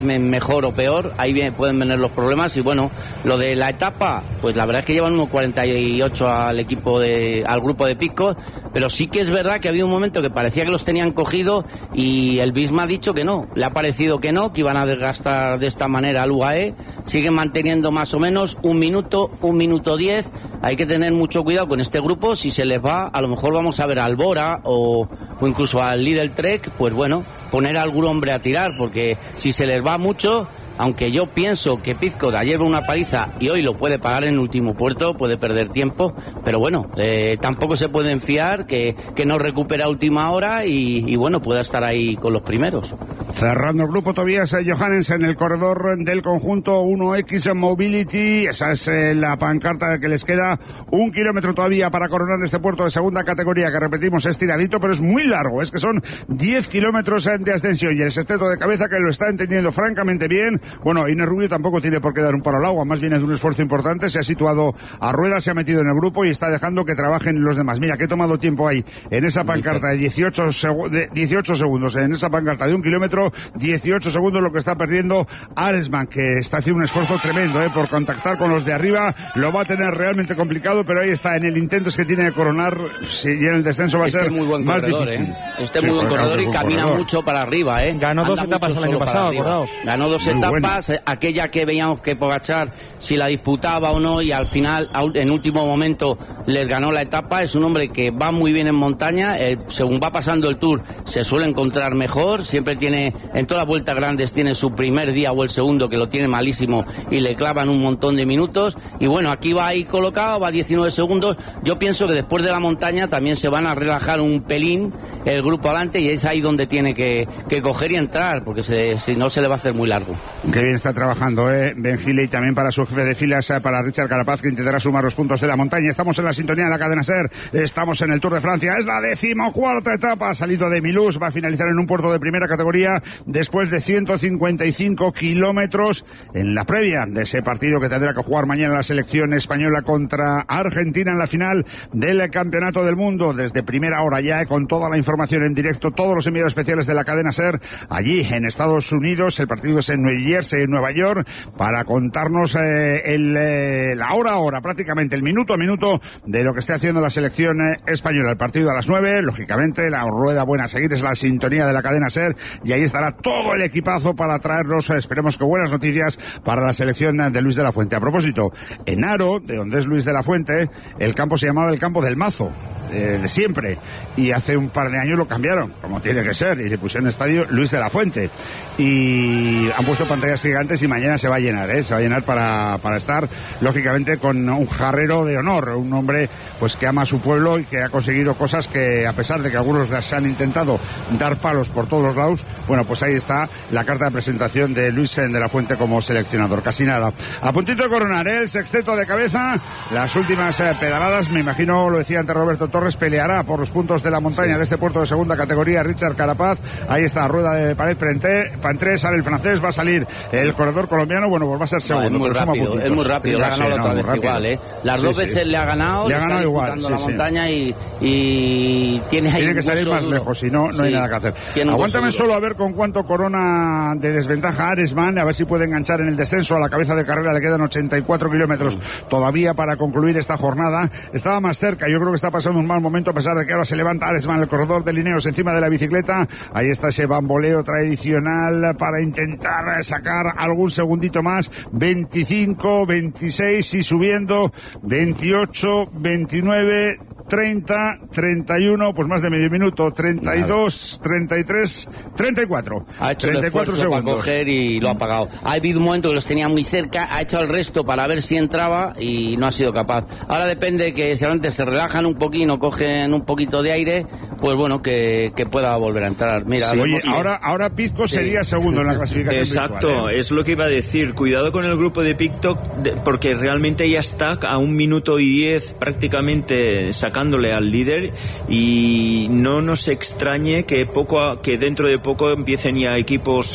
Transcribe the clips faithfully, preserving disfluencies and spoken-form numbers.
mejor o peor, ahí bien, pueden venir los problemas. Y bueno, lo de la etapa, pues la verdad es que llevan uno cuarenta y ocho al equipo de, al grupo de Pidcock, pero sí que es verdad que había un momento que parecía que los tenían cogido y el Visma ha dicho que no, le ha parecido que no, que iban a desgastar de esta manera al U A E, siguen manteniendo más o menos un minuto, un minuto diez. Hay que tener mucho cuidado con este grupo, si se les va, a lo mejor vamos a ver a Albora o, o incluso al Lidl Trek, pues bueno, poner a algún hombre a tirar, porque si se les va mucho, aunque yo pienso que Pidcock ayer va una paliza y hoy lo puede pagar en el último puerto, puede perder tiempo, pero bueno, eh, tampoco se pueden fiar que, que no recupera a última hora y, y bueno, pueda estar ahí con los primeros. Cerrando el grupo, Tobias Johannes en el corredor del conjunto uno equis Mobility. Esa es eh, la pancarta que les queda. Un kilómetro todavía para coronar este puerto de segunda categoría, que repetimos es tiradito, pero es muy largo. Es que son diez kilómetros de ascensión y el sexteto de cabeza, que lo está entendiendo francamente bien. Bueno, Inés Rubio tampoco tiene por qué dar un palo al agua, más bien es de un esfuerzo importante. Se ha situado a rueda, se ha metido en el grupo y está dejando que trabajen los demás. Mira, que he tomado tiempo ahí en esa pancarta de dieciocho, segu- de dieciocho segundos, en esa pancarta de un kilómetro, dieciocho segundos lo que está perdiendo Aresman, que está haciendo un esfuerzo tremendo, eh, por contactar con los de arriba. Lo va a tener realmente complicado, pero ahí está, en el intento es que tiene que coronar, sí, y en el descenso va a este ser muy buen más corredor, difícil. ¿eh? Este Sí, muy buen corredor y buen camina corredor. mucho para arriba, ¿eh? Ganó dos Anda etapas mucho el año solo para pasado, arriba. acordaos. Ganó dos Muy etapas, bueno. aquella que veíamos que Pogačar si la disputaba o no, y al final, en último momento, les ganó la etapa. Es un hombre que va muy bien en montaña, eh, según va pasando el Tour se suele encontrar mejor, siempre tiene, en todas las vueltas grandes tiene su primer día o el segundo que lo tiene malísimo y le clavan un montón de minutos, y bueno, aquí va ahí colocado, va diecinueve segundos. Yo pienso que después de la montaña también se van a relajar un pelín el grupo adelante y es ahí donde tiene que, que coger y entrar, porque se, si no se le va a hacer muy largo. Qué bien está trabajando, eh, Ben Healy, también para su jefe de filas, eh, para Richard Carapaz, que intentará sumar los puntos de la montaña. Estamos en la sintonía de la cadena SER, estamos en el Tour de Francia, es la decimocuarta etapa, ha salido de Milus, va a finalizar en un puerto de primera categoría después de ciento cincuenta y cinco kilómetros en la previa de ese partido que tendrá que jugar mañana la selección española contra Argentina en la final del Campeonato del Mundo. Desde primera hora ya, eh, con toda la información en directo, todos los enviados especiales de la cadena SER allí en Estados Unidos. El partido es en New Jersey, en Nueva York, para contarnos eh, el, eh, la hora a hora, prácticamente el minuto a minuto de lo que esté haciendo la selección eh, española. El partido a las nueve, lógicamente, la rueda buena a seguir es la sintonía de la cadena SER y ahí estará todo el equipazo para traernos, eh, esperemos que buenas noticias para la selección de Luis de la Fuente. A propósito, en Aro, de donde es Luis de la Fuente, el campo se llamaba el Campo del Mazo, eh, de siempre, y hace un par de años lo cambiaron, como tiene que ser, y le pusieron estadio Luis de la Fuente, y han puesto pantallas gigantes y mañana se va a llenar, ¿eh? Se va a llenar para, para estar, lógicamente, con un jarrero de honor, un hombre pues que ama a su pueblo y que ha conseguido cosas que, a pesar de que algunos se han intentado dar palos por todos los lados, bueno, pues ahí está la carta de presentación de Luis de la Fuente como seleccionador. Casi nada. A puntito de coronar, ¿eh? El sexteto de cabeza, las últimas eh, pedaladas, me imagino, lo decía antes Roberto Torres, peleará por los puntos de la montaña, sí, de este puerto de segunda categoría Richard Carapaz. Ahí está, rueda de pared Pantré, sale el francés, va a salir el corredor colombiano, bueno, pues va a ser segundo. No, es, muy pero rápido, es muy rápido, le ha ganado sí, la otra no, vez rápido. igual, ¿eh? Las sí, dos sí. veces le ha ganado, le ha le ganado está igual, disputando sí, la sí. montaña y, y tiene ahí tiene que salir más duro. lejos, si no, no sí, hay nada que hacer. Aguántame solo a ver con cuánto corona de desventaja Aresman, a ver si puede enganchar en el descenso. A la cabeza de carrera le quedan ochenta y cuatro kilómetros mm. todavía para concluir esta jornada. Estaba más cerca, yo creo que está pasando un mal momento, a pesar de que ahora se levanta Aresman, el corredor de Lineos, encima de la bicicleta. Ahí está ese bamboleo tradicional para intentar sacar algún segundito más. veinticinco, veintiséis y subiendo, veintiocho, veintinueve, treinta, treinta y uno, pues más de medio minuto, treinta y dos, treinta y tres, treinta y cuatro. Ha hecho treinta y cuatro el esfuerzo segundos. Para coger y lo ha pagado. Ha habido un momento que los tenía muy cerca, ha hecho el resto para ver si entraba y no ha sido capaz. Ahora depende que si antes se relajan un poquito, cogen un poquito de aire, pues bueno, que, que pueda volver a entrar. Mira, sí, oye, ahora, ahora Pidcock sí. sería segundo en la clasificación. Exacto, virtual, ¿eh? Es lo que iba a decir. Cuidado con el grupo de Pidcock, porque realmente ya está a un minuto y diez prácticamente sacando marcándole al líder, y no nos extrañe que poco a, que dentro de poco empiecen ya equipos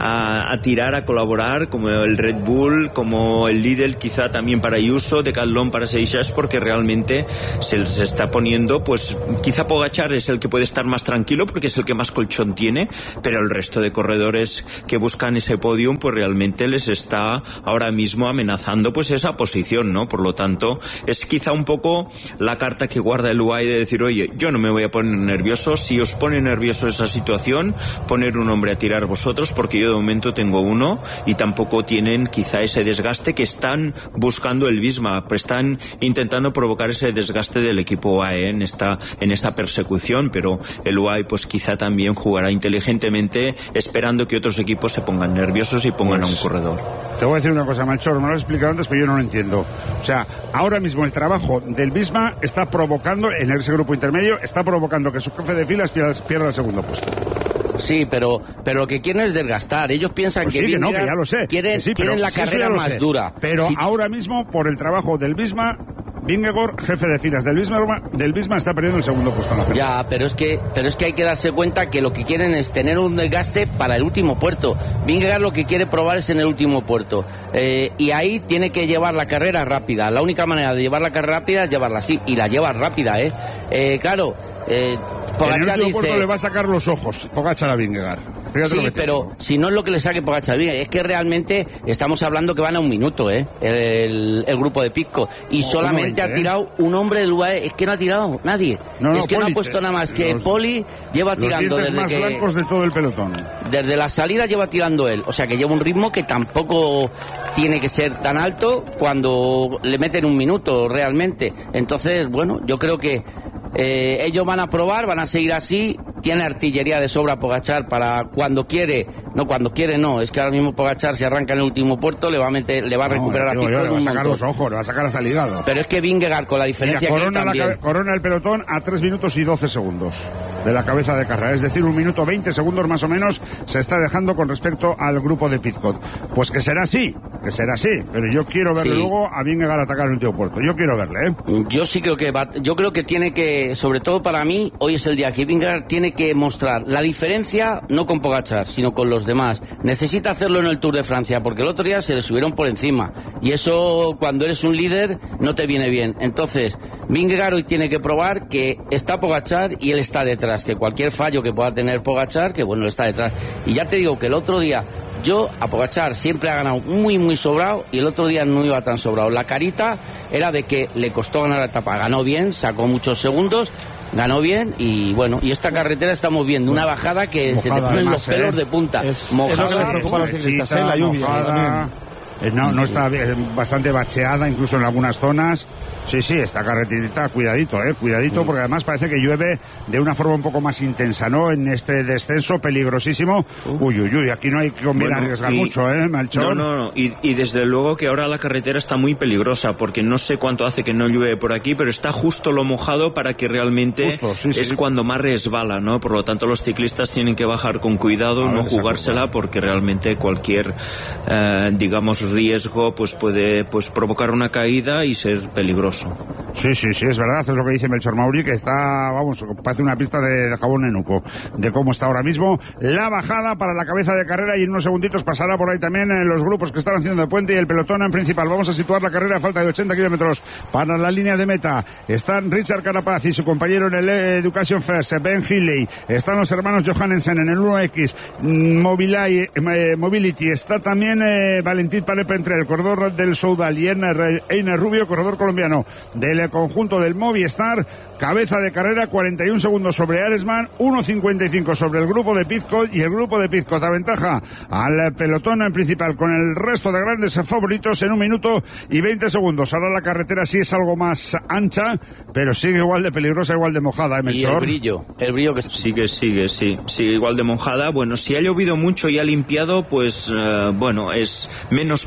a, a tirar, a colaborar, como el Red Bull, como el Lidl, quizá también para Ayuso, Decathlon para Seixas, porque realmente se les está poniendo, pues quizá Pogačar es el que puede estar más tranquilo porque es el que más colchón tiene, pero el resto de corredores que buscan ese podium, pues realmente les está ahora mismo amenazando pues esa posición, ¿no? Por lo tanto, es quizá un poco la carta que guarda el U A E de decir, oye, yo no me voy a poner nervioso, si os pone nervioso esa situación, poner un hombre a tirar vosotros, porque yo de momento tengo uno, y tampoco tienen quizá ese desgaste que están buscando el Visma, pues están intentando provocar ese desgaste del equipo U A E en esta, en esta persecución, pero el U A E pues quizá también jugará inteligentemente esperando que otros equipos se pongan nerviosos y pongan pues, a un corredor. Te voy a decir una cosa, Melchor, me lo has explicado antes, pero yo no lo entiendo. O sea, ahora mismo el trabajo del Visma está provocando, en ese grupo intermedio, está provocando que su jefe de filas pierda, pierda el segundo puesto. Sí, pero pero lo que quieren es desgastar. Ellos piensan pues que, sí, que no, que ya lo sé. quieren, que sí, quieren la sí, carrera más sé. dura. Pero sí. ahora mismo, por el trabajo del Visma, Vingegaard, jefe de filas del Visma, del Visma, está perdiendo el segundo puesto en la fecha. Ya, pero es que pero es que hay que darse cuenta que lo que quieren es tener un desgaste para el último puerto. Vingegaard lo que quiere probar es en el último puerto. Eh, y ahí tiene que llevar la carrera rápida. La única manera de llevar la carrera rápida es llevarla así. Y la lleva rápida, ¿eh? eh claro, eh, Pogačar en el último dice, puerto le va a sacar los ojos Pogačar a Vingegaard. Fíjate sí, pero si no es lo que le saque Pogačar, es que realmente estamos hablando que van a un minuto, ¿eh? El, el grupo de Pisco. Y oh, solamente veinte, ha tirado ¿eh? un hombre del U A E. Es que no ha tirado nadie. No, no, es que Poli, no ha puesto nada más que los, Poli lleva tirando los desde más que... blancos de todo el pelotón. Desde la salida lleva tirando él. O sea que lleva un ritmo que tampoco tiene que ser tan alto cuando le meten un minuto realmente. Entonces, bueno, yo creo que Eh, ellos van a probar, van a seguir así. Tiene artillería de sobra Pogačar para cuando quiere, no cuando quiere no, es que ahora mismo Pogačar se arranca en el último puerto, le va a meter, le va a recuperar no, a Pisco. Le va a sacar los ojos, le va a sacar hasta el hígado. Pero es que Vingegaard con la diferencia Mira, que corona, también... la, corona el pelotón a tres minutos y doce segundos de la cabeza de carrera, es decir, un minuto veinte segundos más o menos se está dejando con respecto al grupo de Pizcot. Pues que será así, que será así, pero yo quiero verle sí. luego a Vingegaard atacar el último puerto, yo quiero verle, ¿eh? Yo sí creo que va, yo creo que tiene que, sobre todo para mí, hoy es el día que Vingegaard tiene que mostrar la diferencia, no con Pogačar, sino con los demás. Necesita hacerlo en el Tour de Francia, porque el otro día se le subieron por encima, y eso cuando eres un líder no te viene bien. Entonces, Vingegaard hoy tiene que probar que está Pogačar y él está detrás, que cualquier fallo que pueda tener Pogačar, que bueno, él está detrás. Y ya te digo que el otro día yo a Pogačar siempre ha ganado muy muy sobrado y el otro día no iba tan sobrado. La carita era de que le costó ganar la etapa, ganó bien, sacó muchos segundos, ganó bien y bueno, y esta carretera estamos viendo una bajada que mojada, se te ponen los pelos ¿eh? de punta. Es, mojada, es lo que les preocupa a los ciclistas, ¿eh? La lluvia mojada, eh, no, no está bien, bastante bacheada incluso en algunas zonas. Sí, sí, esta carreterita, cuidadito, eh, cuidadito, porque además parece que llueve de una forma un poco más intensa, ¿no? En este descenso peligrosísimo. Uy, uy, uy, aquí no hay que conviene bueno, arriesgar y, mucho, ¿eh, Melchor? No, no, no, y, y desde luego que ahora la carretera está muy peligrosa, porque no sé cuánto hace que no llueve por aquí, pero está justo lo mojado para que realmente Justo, sí, sí, es sí. cuando más resbala, ¿no? Por lo tanto, los ciclistas tienen que bajar con cuidado, a no jugársela, porque realmente cualquier, eh, digamos, riesgo, pues puede, pues provocar una caída y ser peligroso. Sí, sí, sí, es verdad, es lo que dice Melchor Mauri, que está, vamos, parece una pista de, de jabón nenuco, de cómo está ahora mismo la bajada para la cabeza de carrera, y en unos segunditos pasará por ahí también en los grupos que están haciendo de puente y el pelotón en principal. Vamos a situar la carrera a falta de ochenta kilómetros para la línea de meta. Están Richard Carapaz y su compañero en el Education First, Ben Healy, están los hermanos Johannesen en el uno equis, Mobility, eh, Mobility, está también eh, Valentín Palepe entre el corredor del Soudal y Einer, Einer Rubio, corredor colombiano del conjunto del Movistar. Cabeza de carrera, cuarenta y un segundos sobre Aresman, uno cincuenta y cinco sobre el grupo de Pizcot, y el grupo de Pizcot aventaja al pelotón en principal con el resto de grandes favoritos en un minuto y veinte segundos. Ahora la carretera sí es algo más ancha, pero sigue igual de peligrosa, igual de mojada, ¿eh, Melchor? Y el brillo, el brillo que sigue, sigue, sí, sigue igual de mojada. Bueno, si ha llovido mucho y ha limpiado, pues uh, bueno, es menos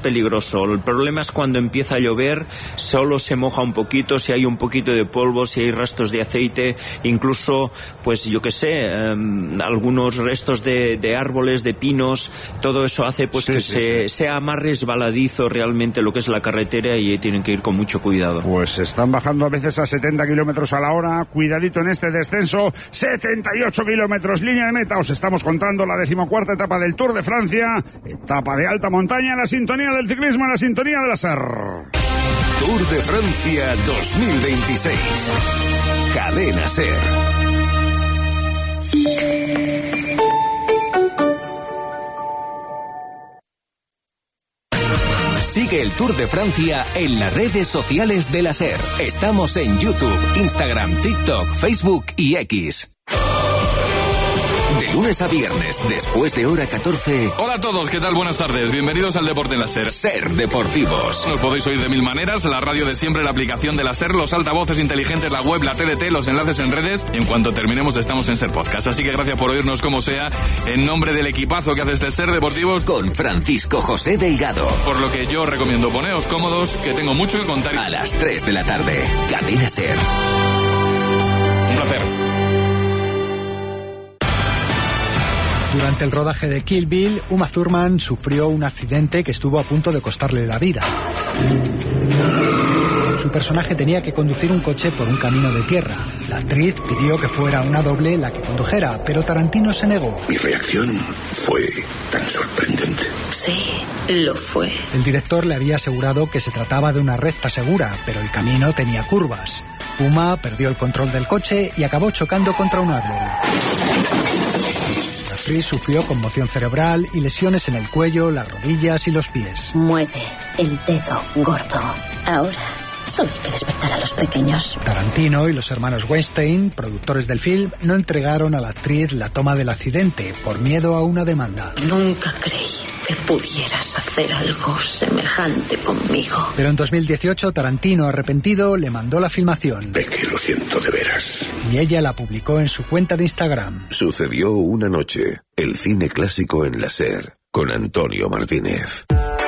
peligroso. El problema es cuando empieza a llover, solo se moja un poquito, si hay un poquito de polvo, si hay restos de aceite, incluso, pues yo qué sé, eh, algunos restos de, de árboles, de pinos, todo eso hace pues sí, que sí, se, sí. sea más resbaladizo realmente lo que es la carretera y tienen que ir con mucho cuidado. Pues están bajando a veces a setenta kilómetros a la hora, cuidadito en este descenso, setenta y ocho kilómetros, línea de meta, os estamos contando la decimocuarta etapa del Tour de Francia, etapa de alta montaña, la sintonía del ciclismo, la sintonía de la SER. Tour de Francia dos mil veintiséis, Cadena SER. Sigue el Tour de Francia en las redes sociales de la SER. Estamos en YouTube, Instagram, TikTok, Facebook y X. De lunes a viernes, después de hora catorce... Hola a todos, ¿qué tal? Buenas tardes. Bienvenidos al Deporte en la SER. SER Deportivos. Nos podéis oír de mil maneras, la radio de siempre, la aplicación de la SER, los altavoces inteligentes, la web, la T D T, los enlaces en redes. Y en cuanto terminemos estamos en SER Podcast. Así que gracias por oírnos como sea, en nombre del equipazo que hace este SER Deportivos. Con Francisco José Delgado. Por lo que yo recomiendo poneos cómodos, que tengo mucho que contar. A las tres de la tarde, Cadena SER. Un placer. Durante el rodaje de Kill Bill, Uma Thurman sufrió un accidente que estuvo a punto de costarle la vida. Su personaje tenía que conducir un coche por un camino de tierra. La actriz pidió que fuera una doble la que condujera, pero Tarantino se negó. Mi reacción fue tan sorprendente. Sí, lo fue. El director le había asegurado que se trataba de una recta segura, pero el camino tenía curvas. Uma perdió el control del coche y acabó chocando contra un árbol. La actriz sufrió conmoción cerebral y lesiones en el cuello, las rodillas y los pies. Mueve el dedo gordo. Ahora solo hay que despertar a los pequeños. Tarantino y los hermanos Weinstein, productores del film, no entregaron a la actriz la toma del accidente por miedo a una demanda. Nunca creí que pudieras hacer algo semejante conmigo. Pero en dos mil dieciocho, Tarantino, arrepentido, le mandó la filmación. De que lo siento de veras. Y ella la publicó en su cuenta de Instagram. Sucedió una noche. El cine clásico en la SER, con Antonio Martínez.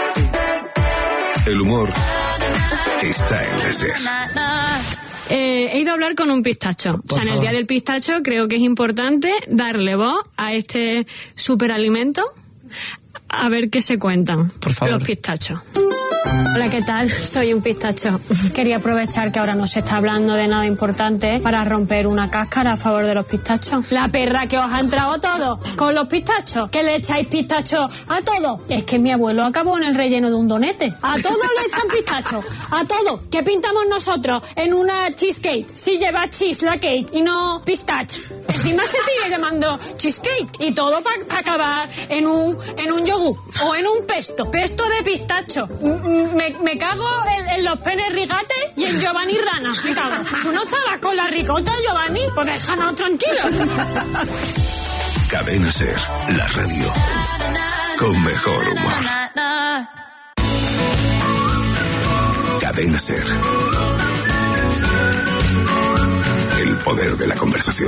El humor está en la SER. Eh, he ido a hablar con un pistacho. O sea, en el Día del Pistacho creo que es importante darle voz a este superalimento, a ver qué se cuentan. Por favor. Los pistachos. Hola, ¿qué tal? Soy un pistacho. Quería aprovechar que ahora no se está hablando de nada importante para romper una cáscara a favor de los pistachos. La perra que os ha entrado todo con los pistachos, que le echáis pistachos a todo. Es que mi abuelo acabó en el relleno de un donete. A todo le echan pistachos. A todo. ¿Qué pintamos nosotros en una cheesecake? Si lleva cheese la cake y no pistache. Encima se sigue llamando cheesecake. Y todo para pa acabar en un, en un yogur o en un pesto. Pesto de pistacho. Me, me cago en, en los penes rigates y en Giovanni Rana. Me cago. ¿Tú no estabas con la ricota, Giovanni? Pues déjanos tranquilos. Cadena SER, la radio con mejor humor. Cadena SER. El poder de la conversación.